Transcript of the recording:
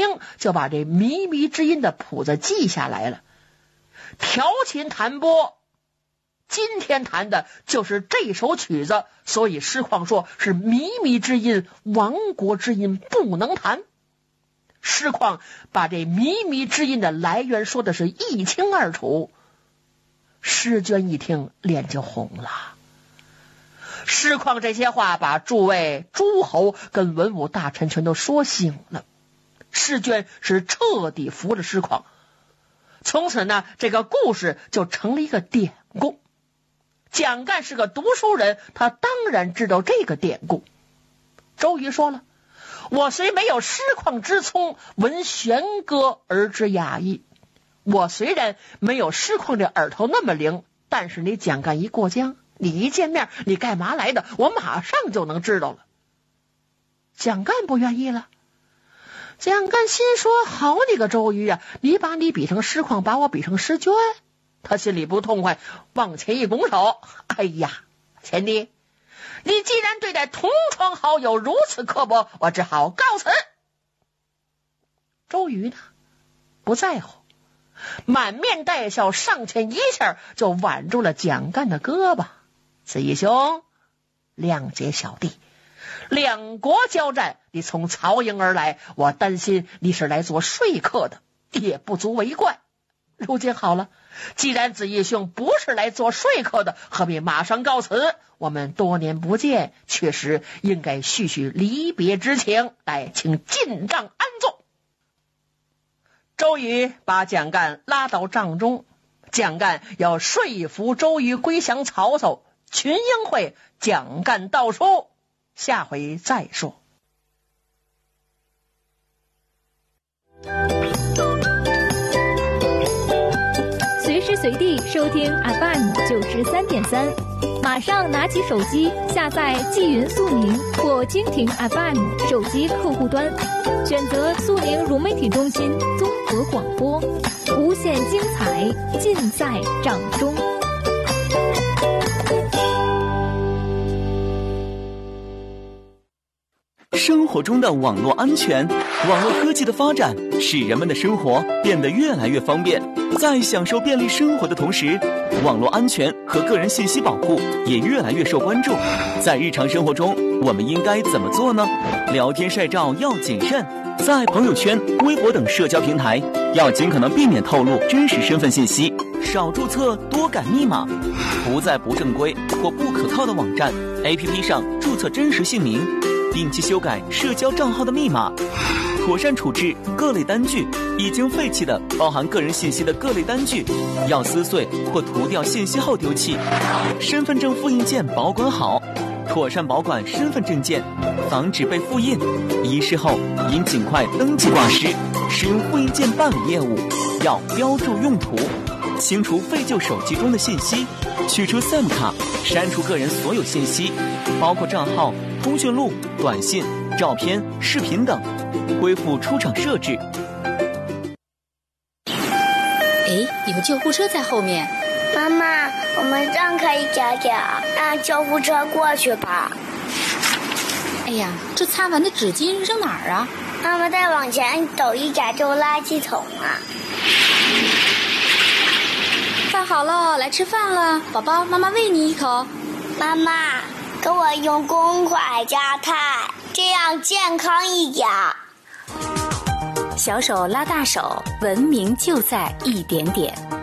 听就把这靡靡之音的谱子记下来了。调琴弹拨，今天弹的就是这首曲子，所以师旷说是靡靡之音，亡国之音不能弹。师旷把这靡靡之音的来源说的是一清二楚，诗娟一听脸就红了。师旷这些话把诸位诸侯跟文武大臣全都说醒了，诗娟是彻底服了师旷。从此呢，这个故事就成了一个典故。蒋干是个读书人，他当然知道这个典故。周瑜说了，我虽没有师旷之聪，闻弦歌而知雅意。我虽然没有师旷这耳朵那么灵，但是你蒋干一过江，你一见面，你干嘛来的，我马上就能知道了。蒋干不愿意了。蒋干心说，好你个周瑜啊，你把你比成师旷，把我比成诗娟。他心里不痛快，往前一拱手，哎呀，贤弟，你既然对待同窗好友如此刻薄，我只好告辞。周瑜呢，不在乎，满面带笑，上前一下就挽住了蒋干的胳膊。子义兄，谅解小弟，两国交战，你从曹营而来，我担心你是来做说客的，也不足为怪。如今好了，既然子义兄不是来做说客的，何必马上告辞？我们多年不见，确实应该叙叙离别之情。来，请进帐安坐。周瑜把蒋干拉到帐中，蒋干要说服周瑜归降曹操，群英会，蒋干道书，下回再说。 随时随地收听 FM93.3，马上拿起手机下载纪云速宁或蜻蜓 FM 手机客户端，选择速宁融媒体中心综合广播，无限精彩尽在掌中。 生活中的网络安全，网络科技的发展使人们的生活变得越来越方便。在享受便利生活的同时，网络安全和个人信息保护也越来越受关注。在日常生活中，我们应该怎么做呢？聊天晒照要谨慎，在朋友圈、微博等社交平台要尽可能避免透露真实身份信息，少注册，多改密码，不在不正规或不可靠的网站、APP 上注册真实姓名，定期修改社交账号的密码，妥善处置各类单据。已经废弃的包含个人信息的各类单据，要撕碎或涂掉信息后丢弃。身份证复印件保管好，妥善保管身份证件，防止被复印。遗失后应尽快登记挂失。使用复印件办理业务要标注用途，清除废旧手机中的信息，取出 SIM 卡，删除个人所有信息，包括账号、通讯录、短信、照片、视频等，恢复出厂设置。 有救护车在后面。 妈妈，我们让开一点点，让救护车过去吧。 哎呀，这擦完的纸巾扔哪儿啊？ 妈妈再往前走一点就垃圾桶啊。 饭好了，来吃饭了，宝宝，妈妈喂你一口。 妈妈，给我用公筷加菜，这样健康一点。 小手拉大手，文明就在一点点。